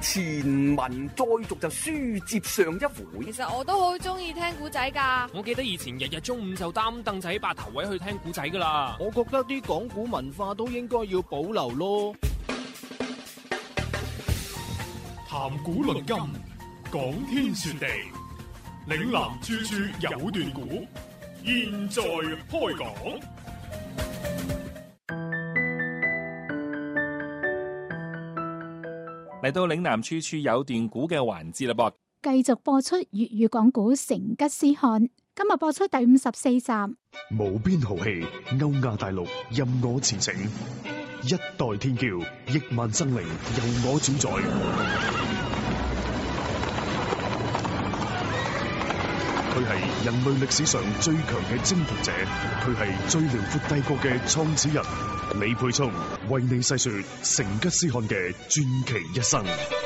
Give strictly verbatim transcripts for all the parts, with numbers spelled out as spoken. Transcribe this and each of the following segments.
前文再續就書接上一回。 其實我都好中意聽古仔噶。 我記得以前日日中午就擔凳仔霸頭位去聽古仔噶啦。 我覺得啲講古文化都應該要保留咯。 談古論今，講天說地，嶺南處處有段古，現在開講。 嚟到嶺南處處有段古嘅環節啦噃， 繼續播出粵語講古成吉思汗。今日播出第五十四集。 無邊豪氣，歐亞大陸任我馳騁，一代天驕，億萬生靈由我主宰。佢係人類歷史上最強嘅征服者，佢係最遼闊帝國嘅創始人。李沛聰為你細說成吉思汗嘅傳奇一生。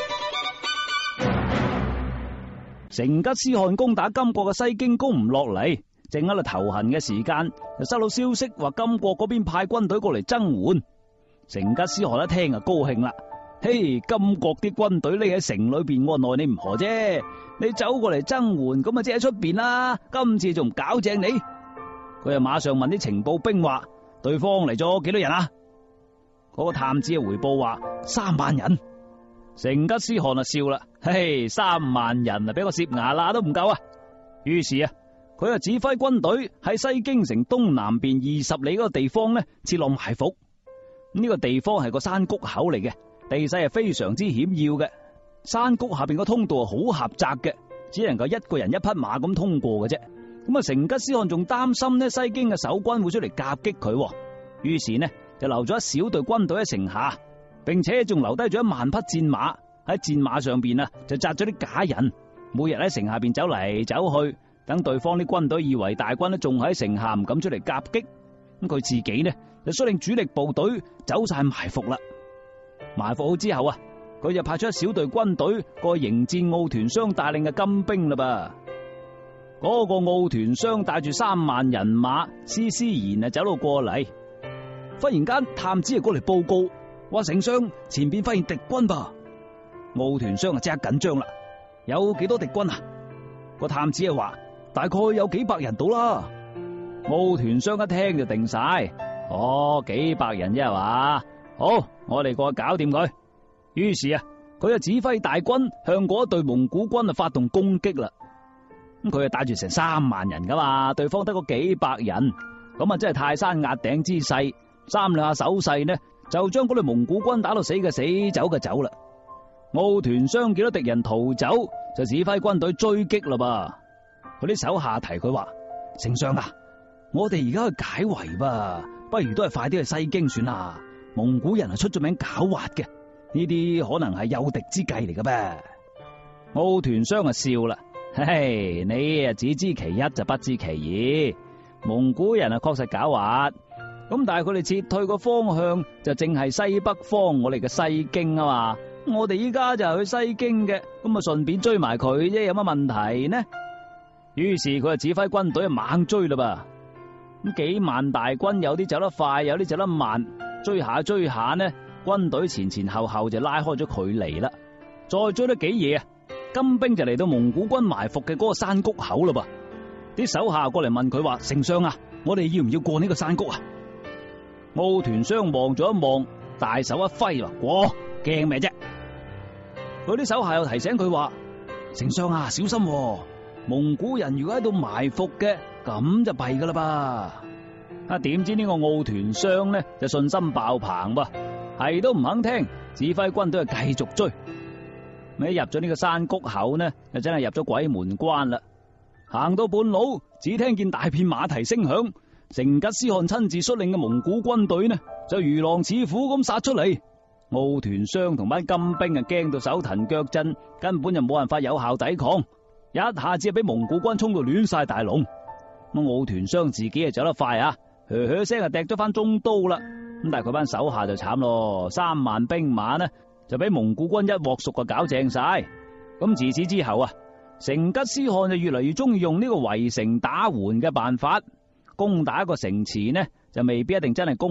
成吉思汗攻打金國嘅西京攻唔落嚟，正喺度頭痕嘅時間，就收到消息話金國嗰邊派軍隊過嚟增援。成吉思汗一聽就高興啦，嘿，金國啲軍隊匿喺城裏邊，我奈你唔何啫。你走過嚟增援，咁啊即喺出邊啦。今次仲唔搞正你？佢就馬上問啲情報兵話，對方嚟咗幾多人啊？嗰個探子嘅回報話三萬人。成吉思汗就笑啦，嘿，三萬人啊，俾個攝牙罅都唔夠啊！於是啊，佢就指揮軍隊喺西京城東南邊二十里嗰個地方呢設落埋伏。呢個地方係個山谷口嚟嘅，地勢係非常之險要嘅。山谷下邊個通道係好狹窄嘅，只能夠一個人一匹馬咁通過嘅啫。咁啊，成吉思汗仲擔心呢西京嘅守軍會出嚟夾擊佢，於是呢就留咗一小隊軍隊喺城下，並且仲留低咗一萬匹戰馬喺戰馬上邊啊，就紮咗啲假人，每日喺城下邊走嚟走去，等對方啲軍隊以為大軍都仲喺城下，唔敢出嚟夾擊。咁佢自己呢就率領主力部隊走晒埋伏啦。埋伏好之後啊，佢就派出一小隊軍隊過去迎戰奧團商帶領嘅金兵啦噃。嗰個奧團商帶住三萬人馬，斯斯然啊走到過嚟。忽然間，探子啊過嚟報告，話丞相前邊發現敵軍噃。奧團商啊即刻緊張啦，有幾多敵軍啊？個探子啊話大概有幾百人到啦。奧團商一聽就定晒，哦，幾百人啫係嘛？好，我哋過去搞掂佢。於是啊，佢就指揮大軍向嗰一隊蒙古軍啊發動攻擊啦。咁佢啊帶住成三萬人噶嘛，對方得個幾百人，咁啊真係泰山壓頂之勢，三兩下手勢呢就將嗰隊蒙古軍打到死嘅死，走嘅走啦。奧團商見到敵人逃走，就指揮軍隊追擊啦噃。佢啲手下提佢話：丞相啊，我哋而家去解圍噃，不如都係快啲去西京算啦。蒙古人係出咗名狡猾嘅，呢啲可能係誘敵之計嚟嘅噃。奧團商啊笑啦，嘿嘿，你啊只知其一就不知其二。蒙古人啊確實狡猾，咁但係佢哋撤退個方向就正係西北方，我哋嘅西京啊嘛。我哋依家就係去西京嘅，咁啊順便追埋佢啫，有乜問題呢？於是佢就指揮軍隊猛追啦噃。咁幾萬大軍，有啲走得快，有啲走得慢，追下追下呢，軍隊前前後後就拉開咗距離啦。再追得幾夜啊，金兵就嚟到蒙古軍埋伏嘅嗰個山谷口啦噃。啲手下過嚟問佢話：丞相啊，我哋要唔要過呢個山谷啊？奧團商望咗一望，大手一揮話：過，驚咩啫？佢啲手下又提醒佢話：丞相啊，小心喎，蒙古人如果喺度埋伏嘅，咁就弊噶啦噃。啊，點知呢個奧團商呢就信心爆棚噃，係都唔肯聽，指揮軍隊係繼續追。咪入咗呢個山谷口呢，就真係入咗鬼門關啦。行到半路，只聽見大片馬蹄聲響，成吉思汗親自率領嘅蒙古軍隊呢，就如狼似虎咁殺出嚟。奧團商同班金兵啊，驚到手騰腳震，根本就冇辦法有效抵抗，一下子俾蒙古軍衝到亂晒大龍。咁奧團商自己啊走得快啊，噓噓聲啊，掟咗翻中都啦。咁但係佢班手下就慘咯，三萬兵馬呢就俾蒙古軍一鑊熟啊搞正晒。咁自此之後啊，成吉思汗就越嚟越中意用呢個圍城打援嘅辦法，攻打一個城池呢就未必一定真係攻。